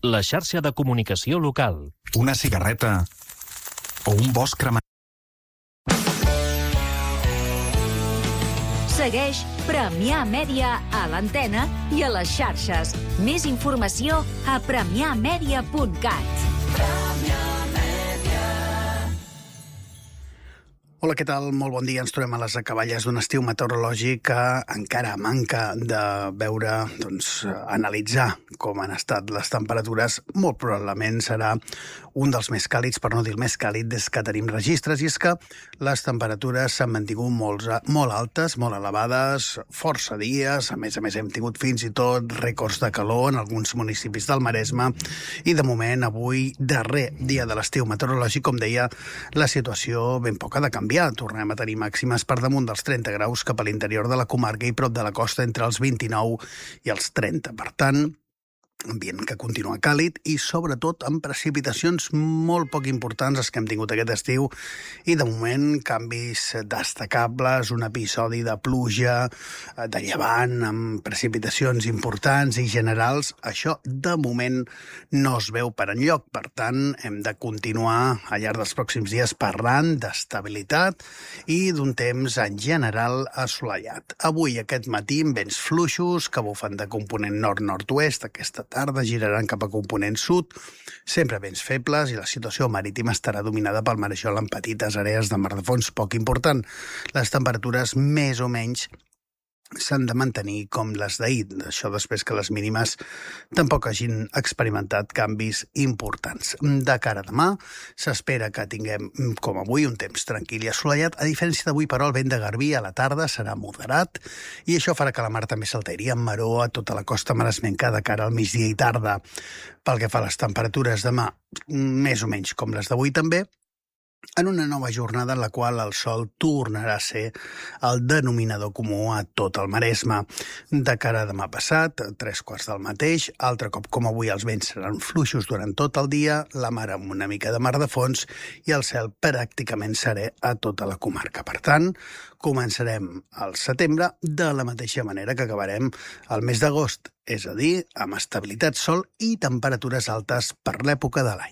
la xarxa de comunicació local. Una cigarreta o un bosc cremat. Segueix Premià Mèdia a l'antena i a les xarxes. Més informació a premiamedia.cat. Hola, què tal? Molt bon dia. Ens trobem a les acaballes d'un estiu meteorològic que encara manca de veure, analitzar com han estat les temperatures. Molt probablement serà un dels més càlids, per no dir el més càlid, des que tenim registres, i és que les temperatures s'han mantingut molt altes, molt elevades, força dies. A més hem tingut fins i tot rècords de calor en alguns municipis del Maresme, i de moment, avui, darrer dia de l'estiu meteorològic, com deia, la situació ben poca de canviar. Tornem a tenir màximes per damunt dels 30 graus cap a l'interior de la comarca i prop de la costa entre els 29 i els 30. Per tant, ambient que continua càlid i sobretot amb precipitacions molt poc importants les que hem tingut aquest estiu, i de moment canvis destacables, un episodi de pluja de llevant amb precipitacions importants i generals. Això de moment no es veu per enlloc. Per tant, hem de continuar al llarg dels pròxims dies parlant d'estabilitat i d'un temps en general assolellat. Avui, aquest matí, amb vents fluixos que bufen de component nord-nord-oest. Aquesta tarda giraran cap a component sud, sempre vents febles, i la situació marítima estarà dominada pel marejol en petites àrees de mar de fons poc important. Les temperatures més o menys s'han de mantenir com les d'ahir. Això després que les mínimes tampoc hagin experimentat canvis importants. De cara a demà, s'espera que tinguem, com avui, un temps tranquil i assolellat. A diferència d'avui, però, el vent de garbí a la tarda serà moderat, i això farà que la mar també s'alteri amb maró a tota la costa maresmenca de cara al migdia i tarda. Pel que fa a les temperatures demà, més o menys com les d'avui també, en una nova jornada en la qual el sol tornarà a ser el denominador comú a tot el Maresme. De cara a demà passat, 3:15 del mateix, altre cop com avui els vents seran fluixos durant tot el dia, la mar amb una mica de mar de fons i el cel pràcticament serè a tota la comarca. Per tant, començarem al setembre de la mateixa manera que acabarem el mes d'agost, és a dir, amb estabilitat, sol i temperatures altes per l'època de l'any.